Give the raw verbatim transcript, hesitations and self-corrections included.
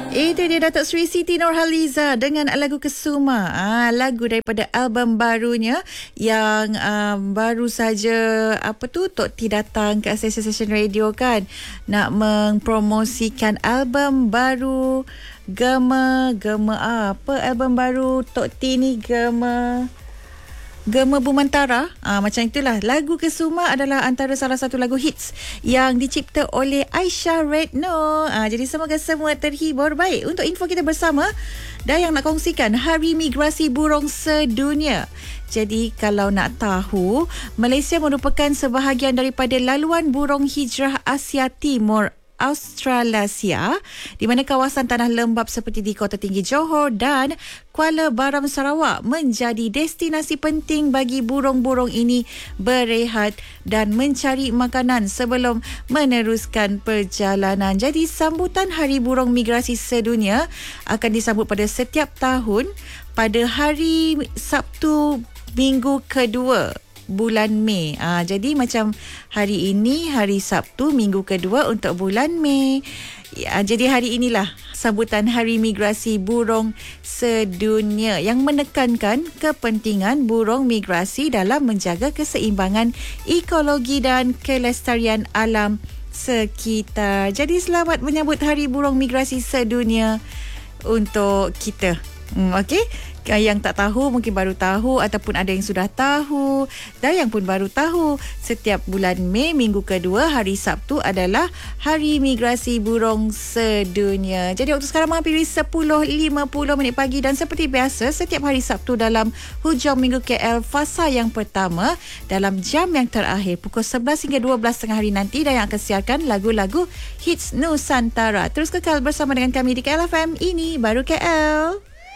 Itu dia Datuk Seri Siti Nurhaliza dengan lagu Kesuma. Ah, lagu daripada album barunya yang um, baru saja apa tu Tok T datang ke Stesen Stesen Radio kan, nak mempromosikan album baru Gema Gema apa album baru Tok T ni, Gema Gema Bumantara. Ah, macam itulah. Lagu Kesuma adalah antara salah satu lagu hits yang dicipta oleh Aisyah Redno. Ah, jadi semoga semua terhibur. Baik, untuk info kita bersama dan yang nak kongsikan Hari Migrasi Burung Sedunia. Jadi kalau nak tahu, Malaysia merupakan sebahagian daripada laluan burung hijrah Asia Timur Australasia, di mana kawasan tanah lembap seperti di Kota Tinggi Johor dan Kuala Baram Sarawak menjadi destinasi penting bagi burung-burung ini berehat dan mencari makanan sebelum meneruskan perjalanan. Jadi sambutan Hari Burung Migrasi Sedunia akan disambut pada setiap tahun pada hari Sabtu minggu kedua bulan Mei. Ah, jadi macam hari ini, hari Sabtu, minggu kedua untuk bulan Mei. Ya, jadi hari inilah sambutan Hari Migrasi Burung Sedunia yang menekankan kepentingan burung migrasi dalam menjaga keseimbangan ekologi dan kelestarian alam sekitar. Jadi selamat menyambut Hari Burung Migrasi Sedunia untuk kita. Hmm, okey. Yang tak tahu mungkin baru tahu, ataupun ada yang sudah tahu, dan yang pun baru tahu, setiap bulan Mei minggu kedua hari Sabtu adalah Hari Migrasi Burung Sedunia. Jadi waktu sekarang menghampiri sepuluh lima puluh minit pagi dan seperti biasa setiap hari Sabtu dalam hujung minggu K L fasa yang pertama dalam jam yang terakhir pukul sebelas hingga dua belas tengah hari nanti, dan yang akan siarkan lagu-lagu hits Nusantara. Terus kekal bersama dengan kami di K L F M. Ini baru K L.